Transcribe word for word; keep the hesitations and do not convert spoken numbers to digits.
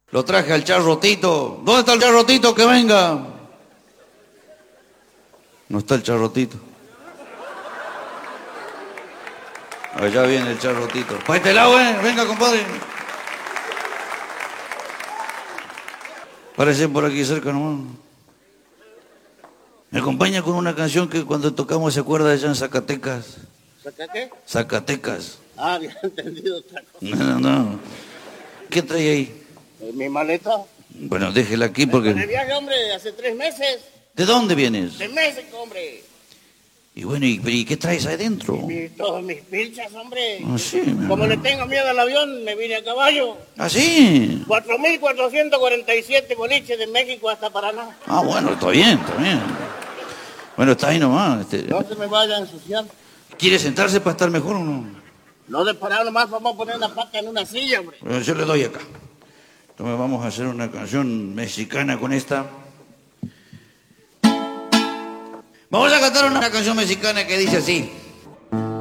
Lo traje al charrotito. ¿Dónde está el charrotito? Que venga. No está el charrotito. Allá viene el charrotito. Para este lado, eh. Venga, compadre. Parece por aquí cerca nomás. Me acompaña con una canción que cuando tocamos se acuerda allá en Zacatecas. ¿Saca qué? Zacatecas. Ah, había entendido otra cosa. No, no. ¿Qué trae ahí? ¿Mi maleta? Bueno, déjela aquí De porque... viaje, hombre, hace tres meses. ¿De dónde vienes? Tres meses, hombre. Y bueno, ¿y, y qué traes ahí dentro? Y todos mis pilchas, hombre. Ah, sí, mi Como amor. le tengo miedo al avión, me vine a caballo. ¿Ah, sí? cuatro mil cuatrocientos cuarenta y siete boliches de México hasta Paraná. Ah, bueno, está bien, está bien. Bueno, está ahí nomás. Este... No se me vaya a ensuciar. ¿Quiere sentarse para estar mejor o no? No de parar nomás, vamos a poner la pata en una silla, hombre. Bueno, yo le doy acá. Entonces vamos a hacer una canción mexicana con esta. Vamos a cantar una canción mexicana que dice así.